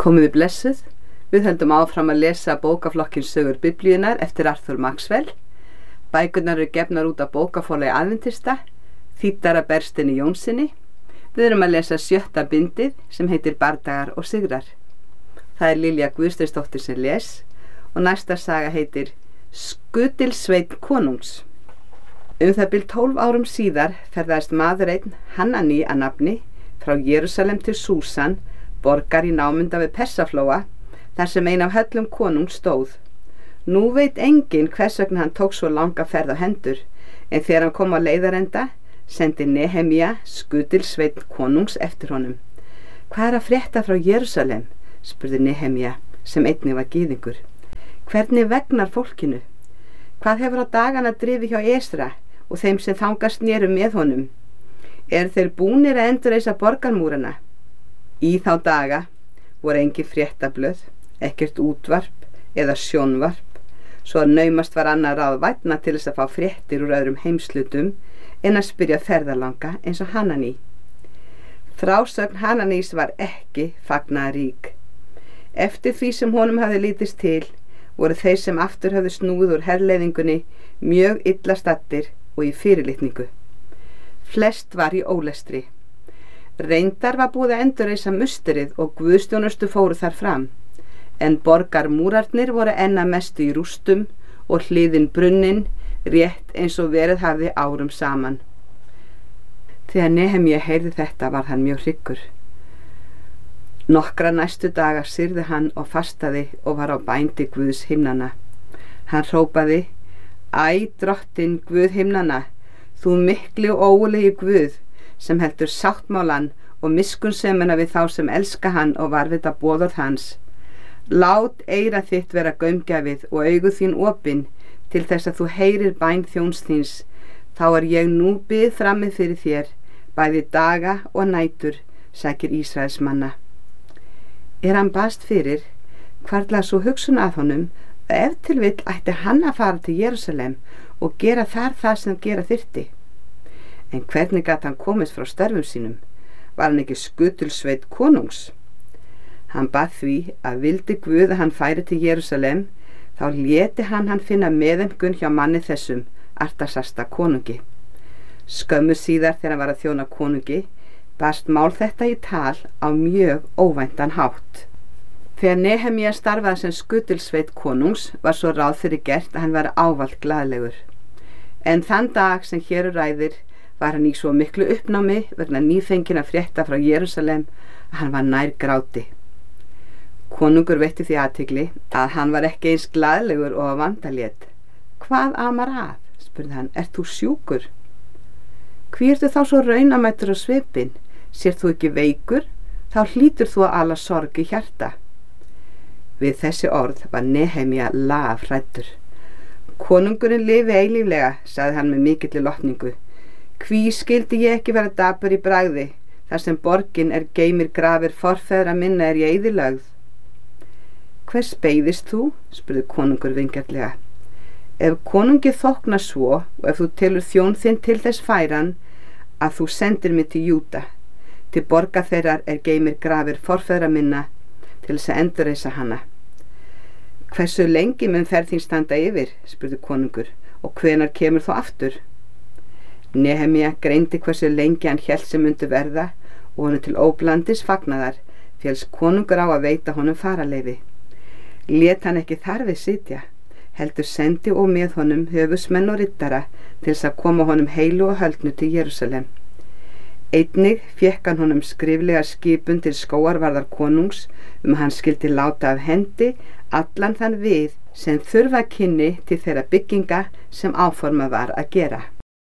Komiði blessuð, við höldum áfram að lesa bókaflokkinn Sögur Biblíunnar eftir Arthur Maxwell. Bækurnar eru gefnar út af bókaforlagi Aðventista, þýddar af Bergsteini Jónssyni. Við erum að lesa 7. bindið sem heitir Bardagar og sigrar. Það er Lilja Guðsteinsdóttir sem les og næsta saga heitir Skutilsveinn konungs. Það bil 12 árum síðar ferðaðist maður einn, Hanani að nafni, frá Jerúsalem til Súsan, borgar í námunda við Persaflóa, þar sem ein af höllum konungs stóð. Nú veit enginn hvers vegna hann tók svo langa ferð á hendur, en þegar hann kom á leiðarenda, sendi Nehemía, Skutilsveinn konungs, eftir honum. Hvað er að frétta frá Jerúsalem? Spurði Nehemía, sem einnig var gyðingur. Hvernig vegnar fólkinu? Hvað hefur á dagana drifið hjá Esra og þeim sem þangað snéru með honum? Eru þeir búnir að endurreisa borgarmúrana? Í þá daga voru engin fréttablöð, ekkert útvarp eða sjónvarp, svo að naumast var annað ráð vænna til þess að fá fréttir úr öðrum heimslutum en að spyrja ferðalanga eins og Hanani. Frásögn Hananís var ekki fagnaðarík. Eftir því sem honum hafði lítist til, voru þeir sem aftur hafði snúið úr herleiðingunni mjög illa staddir og í fyrirlitningu. Flest var í ólestri. Reyndar var búið að endurreisa musterið og guðstjónustu fóru þar fram, en borgarmúrarnir voru enn að mestu í rústum og hliðin brunnin, rétt eins og verið hafði árum saman. Þegar Nehemía heyrði þetta var hann mjög hryggur. Nokkra næstu daga syrði hann og fastaði og var á bændi Guðs himnana. Hann hrópaði: Æ, drottin Guð himnana, þú mikli og ógurlegi Guð, sem heldur sáttmálan og miskunnsemina við þá sem elska hann og varðveita boðorð hans. Lát eyra þitt vera gaumgjafið og augu þín opin til þess að þú heyrir bæn þjóns þíns, þá er ég nú bið frammi fyrir þér, bæði daga og nætur, sækir Ísraels manna. Hann baðst fyrir, hvarflaði svo hugsun að honum að ef til vill ætti hann að fara til Jerúsalem og gera þar það sem gera þyrfti. En hvernig gat hann komist frá störfum sínum? Var hann ekki Skutilsveinn konungs? Hann bað því að vildi Guð að hann færi til Jerúsalem, þá léti hann finna meðaumkun hjá manni þessum, Artasasta konungi. Skömmu síðar þegar hann var að þjóna konungi, barst mál þetta í tal á mjög óvæntan hátt. Þegar Nehemía starfaði sem Skutilsveinn konungs var svo ráð fyrir gert að hann var ávallt glaðlegur. En þann dag sem hér ræðir var hann í svo miklu uppnámi vegna nýfenginna frétta frá Jerúsalem að hann var nær gráti. Konungur veitti því athygli að hann var ekki eins glaðlegur og vandalét. Hvað amar að? Spurði hann. Ert þú sjúkur? Hví ertu þá svo raunamættur á svipinn? Sér þú ekki veikur? Þá hlýtur þú að ala sorg í hjarta. Við þessi orð var Nehemía lafhræddur. Konungurinn lifi eilíflega, sagði hann með mikilli lotningu. Hví skildi ég ekki vera dapur í bragði, þar sem borgin geymir grafir forfeðra minna ég eyðilögð? Hvers beiðist þú? Spurði konungur vingjarnlega. Ef konungi þóknar svo og ef þú telur þjón þinn til þess færan að þú sendir mig til Júda, til borga þeirrar geymir grafir forfeðra minna til þess að endurreisa hana. Hversu lengi mun ferð þín standa yfir? Spurði konungur, og hvenær kemur þú aftur? Nehemía greindi hversu lengi hann hélt sem myndi verða og honum til óblandis fagnaðar féllst konungur á að veita honum faraleyfi. Lét hann ekki þar við sitja, heldur sendi og með honum höfusmenn og riddara til þess að koma honum heilu og höldnu til Jerúsalem. Einnig fékk hann honum skriflega skipun til skógarvarðar konungs að hann skyldi láta af hendi allan þann við sem þurfa kynni til þeirra bygginga sem áformað var að gera.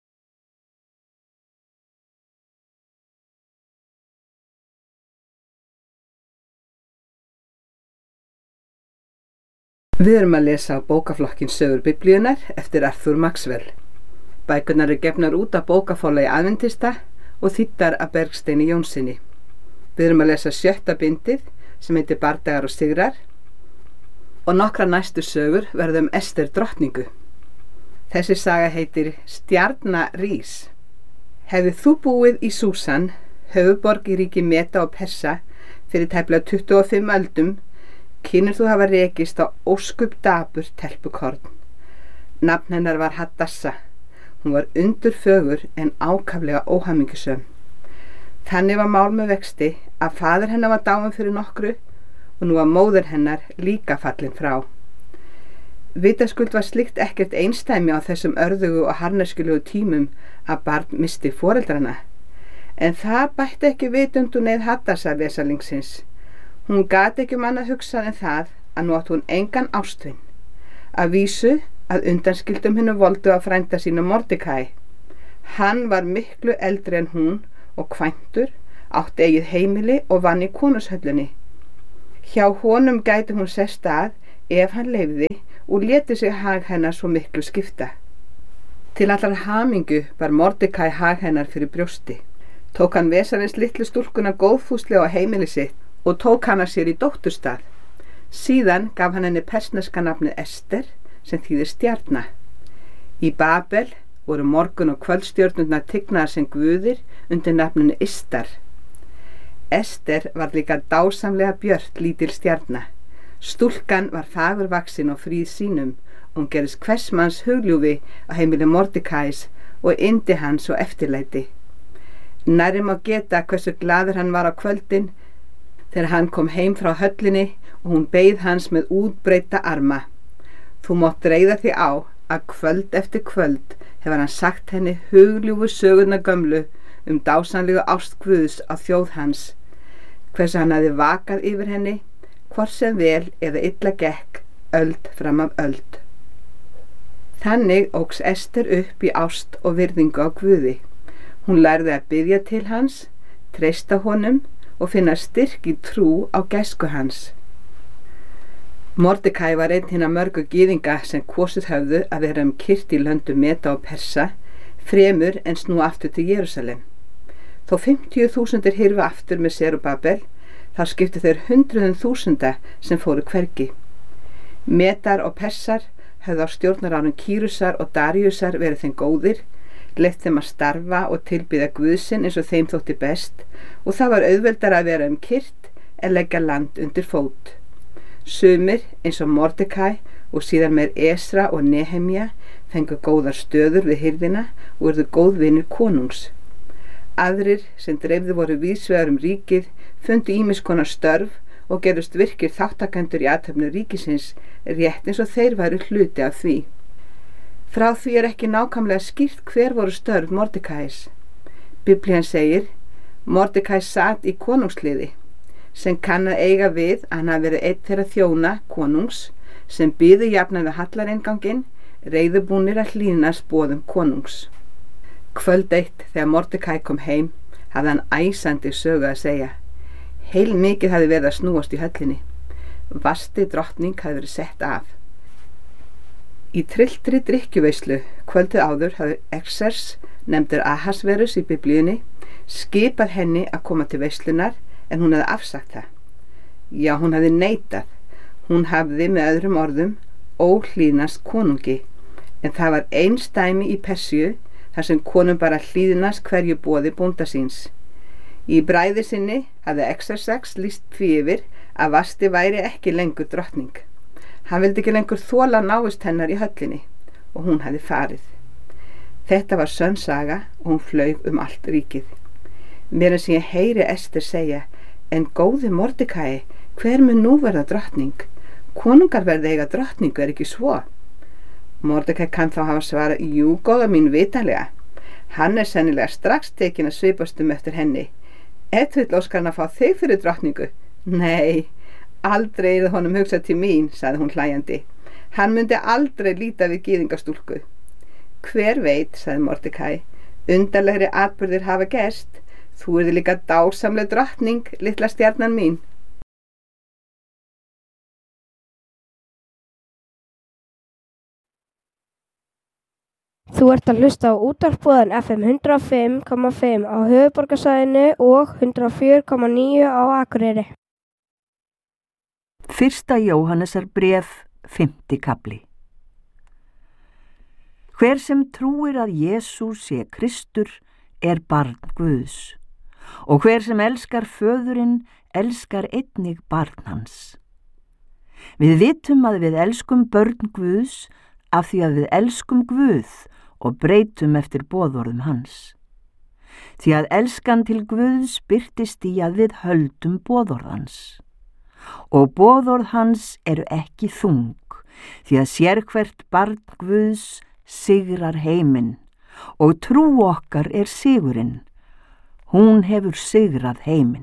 Við erum að lesa bókaflokkinn Sögur Biblíunnar eftir Arthur Maxwell. Bækurnar eru gefnar út af bókaforlagi Aðventista og þýddar af Bergsteini Jónssyni. Við erum að lesa 7. bindið sem heitir Bardagar og sigrar og nokkra næstu sögur verða Ester drottningu. Þessi saga heitir Stjarna rís. Hefði þú búið í Súsan, höfuðborg í ríki Meda og Persa, fyrir tæplega 25 öldum, kynir þú hafa rekist á óskup dapur telpukorn. Nafn hennar var Hadassa. Hún var undurfögur en ákaflega óhamingjusöm. Þannig var mál með vexti að faðir hennar var dáinn fyrir nokkru og nú var móðir hennar líka fallin frá. Vitaskuld var slíkt ekkert einstæmi á þessum örðugu og harneskjulegu tímum að barn misti foreldrana. En það bætti ekki vitund og neið Hadassa vesalingsins. Hún gat ekki annað hugsað en það að nú átti hún engan ástvin. Að vísu að undanskildum hinnu voldu að frænda sínu Mordekæ. Hann var miklu eldri en hún og kvæntur, átti eigið heimili og vann í konurshöllinni. Hjá honum gæti hún sest að ef hann leyfði og léti sig hag hennar svo miklu skipta. Til allar hamingju var Mordekæ hag hennar fyrir brjósti. Tók hann vesarins litlu stúlkuna góðfúslega á heimili sitt og tók hana sér í dótturstað. Síðan gaf hann henni persneska nafnið Ester, sem þýðir stjarna. Í Babel voru morgun- og kvöldstjörnurnar tignaðar sem guðir undir nafninu Istar. Ester var líka dásamlega björt lítil stjarna. Stúlkan var fagurvaxin og fríð sínum og hún gerðist hvers manns hugljúfi á heimili Mordekæs og yndi hans og eftirlæti. Nærri má geta hversu glaður hann var á kvöldin þegar hann kom heim frá höllinni og hún beið hans með útbreidda arma. Þú mátt reiða þig á að kvöld eftir kvöld hefur hann sagt henni hugljúfu sögurnar gömlu dásamlegu ást Guðs á þjóð hans, hversu hann hafði vakað yfir henni, hvort sem vel eða illa gekk, öld fram af öld. Þannig óx Ester upp í ást og virðingu á Guði. Hún lærði að biðja til hans, treysta honum og finna styrk í trú á gæsku hans. Mordekæ var einn hinna mörgu gyðinga sem kosið höfðu að vera kyrt í löndum Meda og Persa, fremur en snúa aftur til Jerúsalem. Þó 50.000 hyrfu aftur með Serubabel, þar skiptu þeir 100.000 sem fóru hvergi. Medar og Persar höfðu á stjórnarárun Kýrusar og Daríusar verið þeim góðir, leyft þeim að starfa og tilbiðja Guðsinn eins og þeim þótti best og það var auðveldara að vera kyrt en leggja land undir fót. Sumir eins og Mordekæ og síðan með Esra og Nehemja fengu góðar stöður við hirðina og urðu góðvinir konungs. Aðrir sem dreifðu voru víðsvegar ríkið fundu ýmiss konar störf og gerðust virkir þáttakendur í athöfnum ríkisins rétt eins og þeir væru hluti af því. Frá því ekki nákvæmlega skýrt hver voru störf Mordekæs. Biblían segir: Mordekæ sat í konungsliði, sem kann að eiga við að hann hafi verið einn þeirra þjóna konungs sem biðu jafnan við hallareinganginn, reiðubúnir að hlýðnast boðum konungs. Kvöld eitt þegar Mordekæ kom heim hafði hann æsandi sögu að segja. Heilmikið hafði verið að snúast í höllinni. Vasti drottning hafði verið sett af. Í trylltri drykkjuveislu kvöldið áður hafði Xerxes, nefndur Ahasverus í biblíunni, skipað henni að koma til veislunar en hún hafði afsagt það. Já, hún hafði neitað. Hún hafði með öðrum orðum óhlýðnast konungi, en það var einsdæmi í Persíu þar sem konum bara hlýðnast hverju boði bónda síns. Í bræði sinni hafði Xerxes lýst því yfir að Vasti væri ekki lengur drottning. Hann vildi ekki lengur þola návist hennar í höllinni og hún hafði farið. Þetta var sönn saga og hún flaug allt ríkið. Meðan sem ég heyri Ester segja: en góði Mordekæ, hver mun nú verða drottning? Konungar verða eiga drottningu, ekki svo? Mordekæ kann þá hafa svarað: jú, góða mín, vitanlega. Hann sennilega strax tekinn að svipast eftir henni. Vill óskar hann að fá þig fyrir drottningu? Nei, aldrei yrði honum hugsað til mín, sagði hún hlæjandi. Hann myndi aldrei líta við gyðingastúlku. Hver veit, sagði Mordekæ, undarlegri atburðir hafa gerst. Þú yrði líka dásamleg drottning, litla stjarnan mín. Þú ert að hlusta á útvarpsbúðan FM 105,5 á höfuðborgarsvæðinu og 104,9 á Akureyri. 1. Jóhannesarbréf, 5. kafli. Hver sem trúir að Jesús sé Kristur barn Guðs, og hver sem elskar föðurinn elskar einnig barn hans. Við vitum að við elskum börn Guðs af því að við elskum Guð og breytum eftir boðorðum hans. Því að elskan til Guðs birtist í að við höldum boðorðans. Og boðorð hans eru ekki þung, því að sérhvert barn Guðs sigrar heiminn og trú okkar er sigurinn. Hún hefur sigrað heiminn.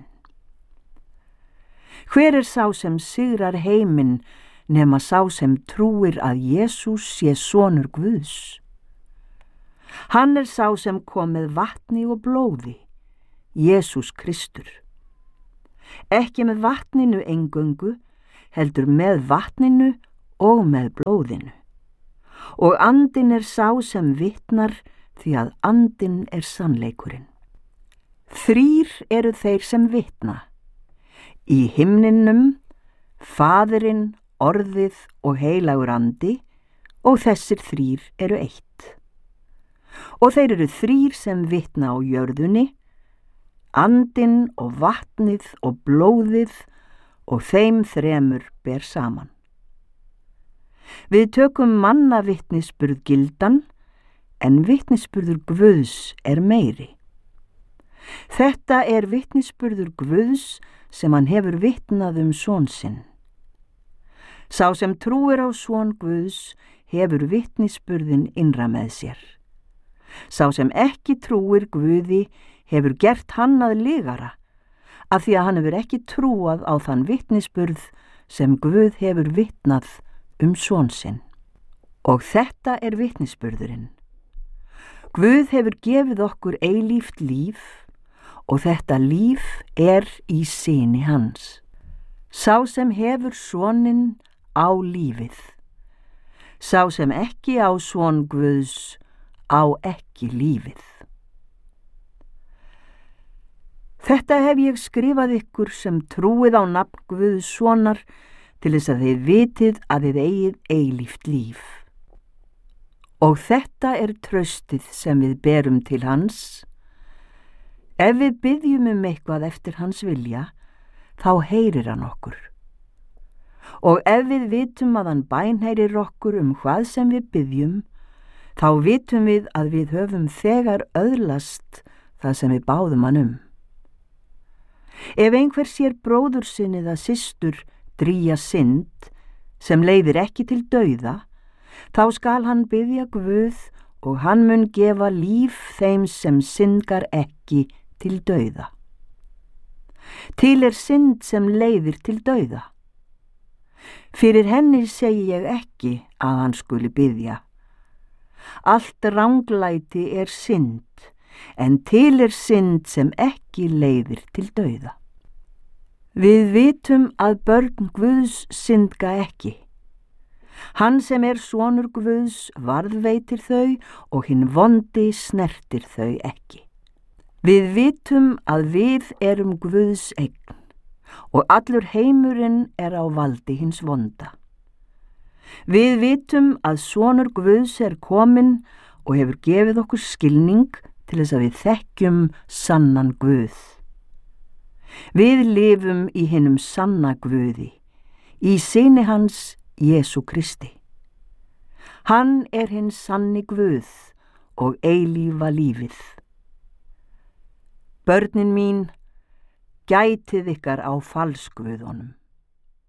Hver er sá sem sigrar heiminn nema sá sem trúir að Jesús sé sonur Guðs? Hann er sá sem kom með vatni og blóði, Jesús Kristur. Ekki með vatninu eingöngu, heldur með vatninu og með blóðinu. Og andinn er sá sem vitnar því að andinn er sannleikurinn. 3 eru þeir sem vitna. Í himninum, Faðirinn, Orðið og heilagur andi, og þessir 3 eru eitt. Og þeir eru 3 sem vitna á jörðunni, andinn og vatnið og blóðið, og þeim 3 ber saman. Við tökum manna vitnisburð gildan, en vitnisburður Guðs er meiri. Þetta er vitnisburður Guðs sem hann hefur vitnað son sinn. Sá sem trúir á son Guðs hefur vitnisburðin innra með sér. Sá sem ekki trúir Guði hefur gert hann að lygara, af því að hann hefur ekki trúað á þann vitnisburð sem Guð hefur vitnað son sinn. Og þetta er vitnisburðurinn. Guð hefur gefið okkur eilíft líf, og þetta líf er í syni hans. Sá sem hefur soninn á lífið. Sá sem ekki á son Guðs á ekki lífið. Þetta hef ég skrifað ykkur sem trúið á nafn Guðs sonar til þess að þið vitið að þið eigið eilíft líf. Og þetta er traustið sem við berum til hans. Ef við biðjum eitthvað eftir hans vilja, þá heyrir hann okkur. Og ef við vitum að hann bænheyrir okkur hvað sem við biðjum, þá vitum við að við höfum þegar öðlast það sem við báðum hann Ef einhver sér bróður sinn eða systur drýja synd sem leiðir ekki til dauða, þá skal hann biðja Guð og hann mun gefa líf þeim sem syndgar ekki til dauða. Til er synd sem leiðir til dauða. Fyrir henni segi ég ekki að hann skuli biðja. Allt ranglæti er synd, en til er synd sem ekki leiðir til dauða. Við vitum að börn Guðs syndga ekki. Hann sem er sonur Guðs varðveitir þau og hinn vondi snertir þau ekki. Við vitum að við erum Guðs eign og allur heimurinn er á valdi hins vonda. Við vitum að sonur Guðs er kominn og hefur gefið okkur skilning til þess að við þekkjum sannan Guð. Við lifum í hinum sanna Guði, í syni hans Jesú Kristi. Hann er hinn sanni Guð og eilífa lífið. Börnin mín, gætið ykkar á falsguðunum.